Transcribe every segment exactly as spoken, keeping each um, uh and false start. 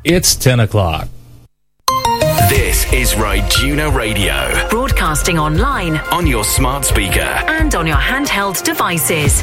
It's ten o'clock. This is Ryduna Radio. Broadcasting online, on your smart speaker, and on your handheld devices.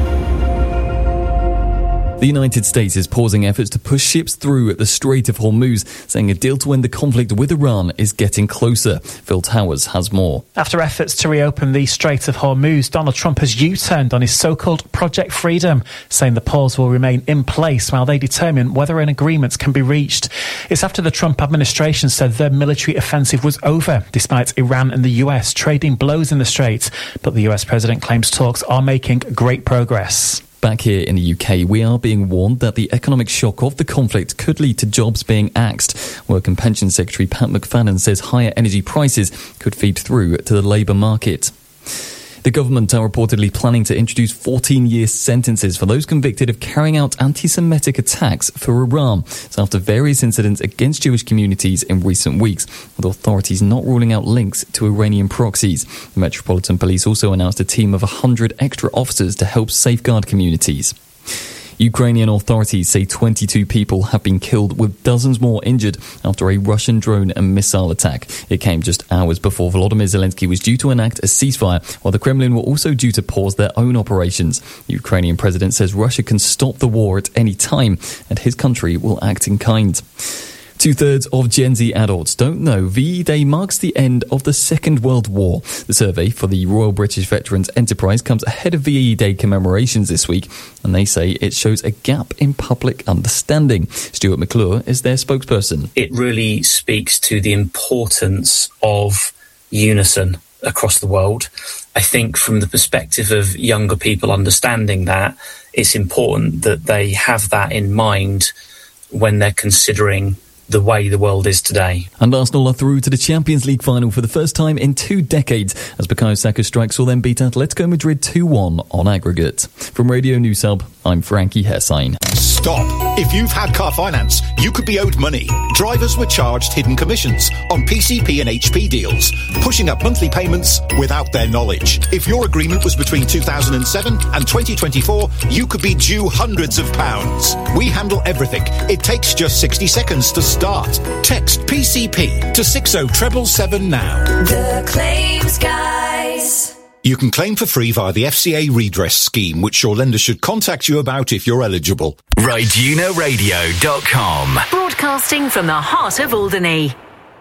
The United States is pausing efforts to push ships through at the Strait of Hormuz, saying a deal to end the conflict with Iran is getting closer. Phil Towers has more. After efforts to reopen the Strait of Hormuz, Donald Trump has U-turned on his so-called Project Freedom, saying the pause will remain in place while they determine whether an agreement can be reached. It's after the Trump administration said their military offensive was over, despite Iran and the U S trading blows in the Strait. But the U S president claims talks are making great progress. Back here in the U K, we are being warned that the economic shock of the conflict could lead to jobs being axed. Work and Pension Secretary Pat McFadden says higher energy prices could feed through to the labour market. The government are reportedly planning to introduce fourteen-year sentences for those convicted of carrying out anti-Semitic attacks for Iran. It's after various incidents against Jewish communities in recent weeks, with authorities not ruling out links to Iranian proxies. The Metropolitan Police also announced a team of one hundred extra officers to help safeguard communities. Ukrainian authorities say twenty-two people have been killed with dozens more injured after a Russian drone and missile attack. It came just hours before Volodymyr Zelensky was due to enact a ceasefire, while the Kremlin were also due to pause their own operations. The Ukrainian president says Russia can stop the war at any time and his country will act in kind. Two-thirds of Gen Z adults don't know V E Day marks the end of the Second World War. The survey for the Royal British Veterans Enterprise comes ahead of V E Day commemorations this week, and they say it shows a gap in public understanding. Stuart McClure is their spokesperson. It really speaks to the importance of unison across the world. I think from the perspective of younger people understanding that, it's important that they have that in mind when they're considering the way the world is today. And Arsenal are through to the Champions League final for the first time in two decades as Bukayo Saka's strike saw them beat Atletico Madrid two one on aggregate. From Radio News Hub, I'm Frankie Hessine. Stop. If you've had car finance, you could be owed money. Drivers were charged hidden commissions on P C P and H P deals, pushing up monthly payments without their knowledge. If your agreement was between two thousand seven and twenty twenty-four, you could be due hundreds of pounds. We handle everything. It takes just sixty seconds to start. Text P C P to six oh seven seven now. The Claims Guys. You can claim for free via the F C A redress scheme, which your lender should contact you about if you're eligible. Ryduna Radio dot com. Broadcasting from the heart of Alderney.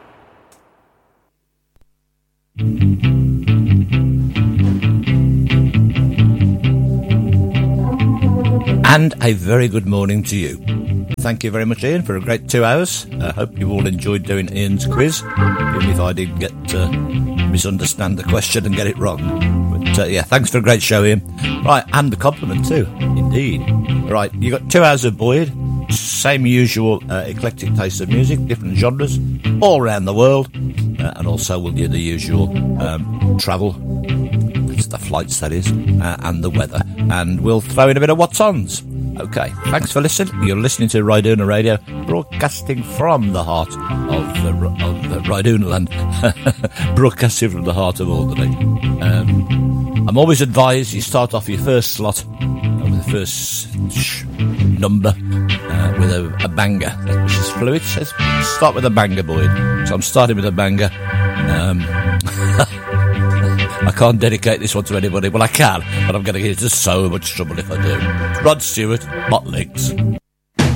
And a very good morning to you. Thank you very much, Ian, for a great two hours. I hope you all enjoyed doing Ian's quiz, even if I did get uh, misunderstand the question and get it wrong. But uh, yeah, thanks for a great show, Ian. Right, and a compliment too, indeed. Right, you got two hours of Boyd, same usual uh, eclectic taste of music, different genres, all around the world, uh, and also we'll do the usual um, travel. The flights, that is, uh, and the weather, and we'll throw in a bit of what's ons. Okay, thanks for listening. You're listening to Ryduna Radio, broadcasting from the heart of the, of the Ryduna land, broadcasting from the heart of Alderney. Um, I'm always advised you start off your first slot uh, with the first sh- number uh, with a, a banger, which is fluid. Says start with a banger, Boyd. So I'm starting with a banger. Um, I can't dedicate this one to anybody. Well, I can, but I'm going to get into so much trouble if I do. Rod Stewart, Hot Legs.